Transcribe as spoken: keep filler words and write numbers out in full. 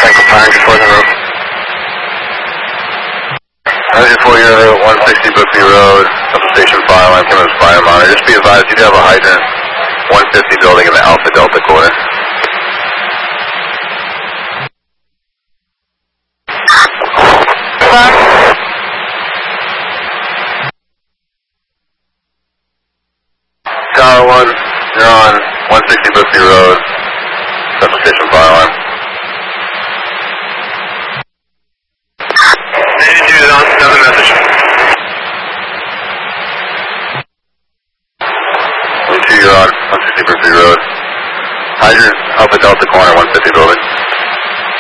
Roger for your one sixty Brookview Road, substation fire line, Plymouth Fire Monitor. Just be advised, you do have a hydrant, one fifty building in the Alpha Delta quarter. Tower one, you're on one sixty Brookview Road, substation fire line. eighty-two is on, another message. eighty-two, you're on one sixty Brookview Road. Hydrant, Alpha Delta corner, one fifty building.